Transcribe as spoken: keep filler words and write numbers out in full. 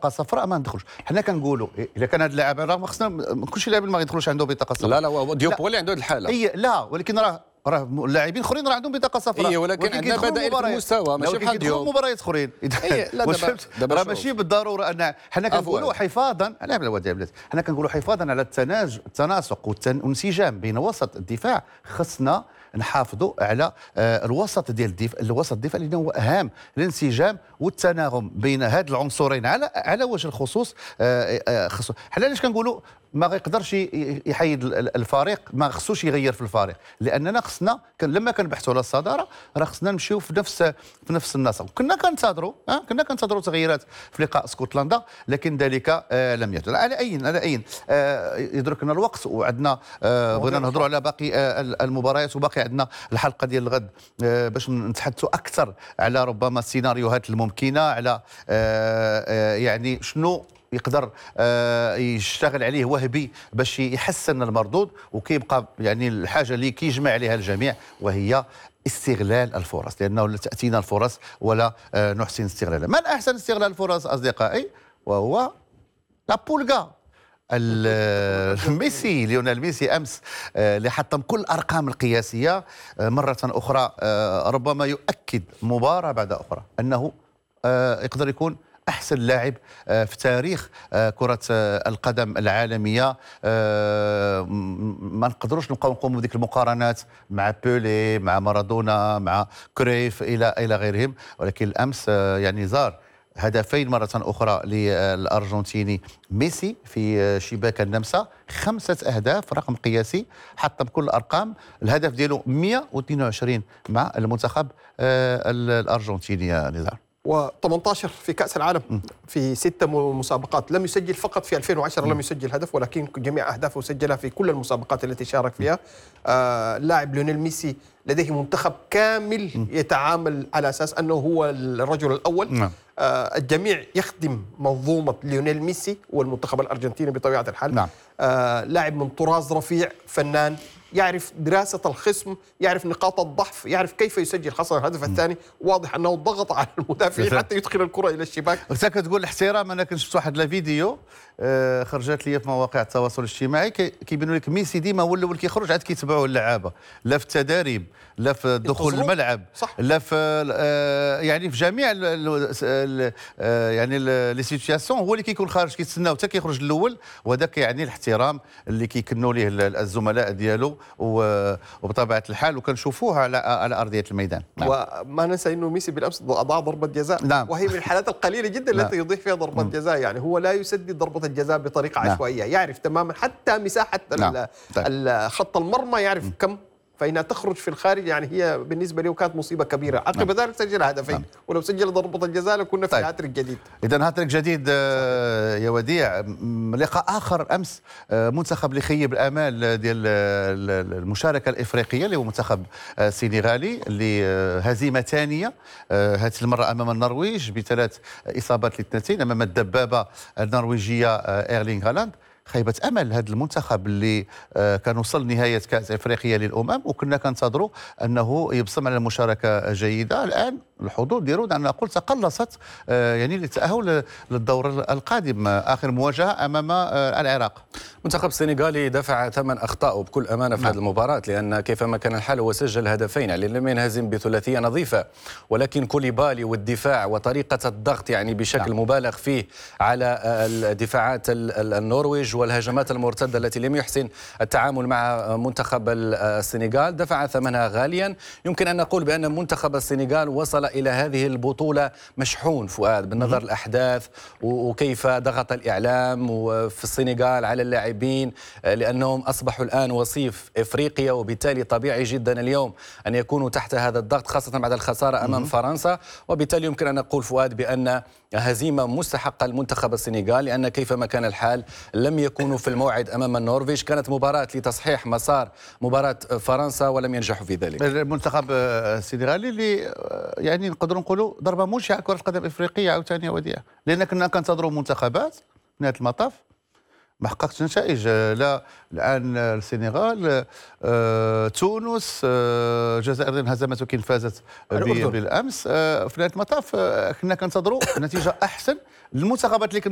بطاقه صفراء ما ندخلوش. حنا كنقولوا اذا كان هذا اللاعب راه خصنا كلشي لاعب ما يدخلوش عنده بطاقه صفراء. لا لا ديوب هو اللي عنده هذه الحاله. اي لا ولكن راه راه اللاعبين اخرين راه عندهم بطاقه صفراء. اي ولكن عندنا بدائل في المستوى ماشي بحال ديوب. مباريات اخرين. إيه لا دابا دابا راه ماشي بالضروره ان حنا كنقولوا حفاظا على البلاد حنا كنقولوا حفاظا على التناج التناسق والانسجام بين وسط الدفاع. خصنا نحافظوا على الوسط ديال الدفاع الوسط الدفاع اللي هو اهم الانسجام والتناغم بين هاد العنصرين على على وجه الخصوص. خصو حنا علاش كنقولوا ما غيقدرش يحيد الفريق ما خصوش يغير في الفريق لاننا خصنا لما كنبحثوا على الصداره راه خصنا نمشيو في نفس في نفس النسق. كنا كنتظروا ها كنا كنتظروا تغييرات في لقاء اسكتلندا لكن ذلك آه لم يحدث. على اي على اي آه يدركنا الوقت وعندنا آه بغينا نهضروا على باقي آه المباريات وباقي عندنا الحلقه ديال الغد آه باش نتحدثوا اكثر على ربما السيناريوهات الممكنه على آه آه يعني شنو يقدر آه يشتغل عليه وهبي باش يحسن المردود. وكيبقى يعني الحاجه اللي كيجمع عليها الجميع وهي استغلال الفرص لانه تاتينا الفرص ولا آه نحسن استغلالها. من احسن استغلال الفرص اصدقائي وهو لابولغا ميسي ليونيل ميسي امس اللي حطم كل الارقام القياسيه مره اخرى ربما يؤكد مباراه بعد اخرى انه يقدر يكون احسن لاعب في تاريخ كره القدم العالميه. ما نقدروش نبقاو نقوموا بديك المقارنات مع بيلي مع مارادونا مع كريف الى الى غيرهم ولكن الامس يعني زار هدفين مرة أخرى للأرجنتيني ميسي في شباك النمسا. خمسة أهداف رقم قياسي حطم كل الأرقام. الهدف ديالو مئة واثنين وعشرين مع المنتخب الأرجنتيني يا نزار وثمانية عشر في كأس العالم في ستة مسابقات. لم يسجل فقط في ألفين وعشرة لم يسجل هدف ولكن جميع أهدافه سجلها في كل المسابقات التي شارك فيها. آه لاعب ليونيل ميسي لديه منتخب كامل يتعامل على أساس أنه هو الرجل الأول. آه الجميع يخدم منظومة ليونيل ميسي والمنتخب الأرجنتيني بطبيعة الحال. نعم. آه لاعب من طراز رفيع فنان يعرف دراسة الخصم يعرف نقاط الضعف يعرف كيف يسجل خاصة الهدف الثاني واضح أنه ضغط على المدافعين حتى يدخل الكرة إلى الشباك. انت كتقول الاحترام. انا كنت شفت واحد الفيديو آه خرجت لي في مواقع التواصل الاجتماعي كيبينوا لك ميسي ديما هو الاول كيخرج عاد كيتبعوه اللعابه لا في التداريب لا في دخول الملعب صح. لا في آه يعني في جميع ال ال آه يعني لي سيتياسيون هو اللي كيكون خارج كيتسناو حتى كيخرج الاول وهذاك يعني الاحترام اللي كيكنوا ليه الزملاء ديالو وبطبيعه الحال وكنشوفوها على على ارضيه الميدان. نعم. وما ننسى انه ميسي بالامس اضاع ضربه جزاء. نعم. وهي من الحالات القليله جدا نعم. التي يضيع فيها ضربه جزاء. يعني هو لا يسدد ضربه الجزاء بطريقه نعم. عشوائيه يعرف تماما حتى مساحه نعم. خط المرمى يعرف نعم. كم فإنها تخرج في الخارج. يعني هي بالنسبة له كانت مصيبة كبيرة. عقب نعم. ذلك سجل هدفين نعم. ولو سجل ضربة الجزاء لكنا في طيب. هاتريك جديد. إذا هاتريك جديد آه يا وديع. لقاء آخر أمس آه منتخب اللي خيب الآمال ديال المشاركة الإفريقية اللي هو منتخب آه سينغالي اللي آه هزيمة ثانية آه هذه المرة أمام النرويج بثلاث إصابات لاثنتين أمام الدبابة النرويجية آه إيرلينغ هالاند. خيبة أمل هذا المنتخب اللي كان وصل نهاية كأس إفريقيا للأمم وكنا كنتظروا أنه يبصم على مشاركة جيدة. الآن الحظوظ ديالو أنا أقول تقلصت يعني للتأهل للدور القادم. آخر مواجهة أمام العراق. المنتخب السنغالي دفع ثمن أخطائه بكل أمانة في نعم. هذه المباراة لأن كيفما كان الحال هو سجل هدفين يعني لم ينهزم بثلاثية نظيفة ولكن كوليبالي والدفاع وطريقة الضغط يعني بشكل نعم. مبالغ فيه على الدفاعات النرويج والهجمات المرتدة التي لم يحسن التعامل مع منتخب السنغال دفع ثمنها غاليا. يمكن أن نقول بأن منتخب السنغال وصل إلى هذه البطولة مشحون فؤاد بالنظر الأحداث وكيف ضغط الإعلام وفي السنغال على اللاعبين لأنهم أصبحوا الآن وصيف إفريقيا وبالتالي طبيعي جدا اليوم أن يكونوا تحت هذا الضغط خاصة بعد الخسارة أمام فرنسا. وبالتالي يمكن أن نقول فؤاد بأن هزيمة مستحقة لمنتخب السنغال لأن كيفما كان الحال لم يكونوا في الموعد أمام النرويج. كانت مباراة لتصحيح مسار مباراة فرنسا ولم ينجحوا في ذلك. المنتخب السنغالي اللي يعني نقدروا نقولوا ضربة موشعة كرة القدم الإفريقية عاوتاني وديعة لأن كنا كنتظروا منتخبات نهاية المطاف ما حققتش نتائج. لا الان السنغال آه، تونس آه، الجزائر انهزمت ولكن فازت بالامس. آه، في نهايه المطاف آه، كنا كنتظروا نتيجه احسن للمنتخبات اللي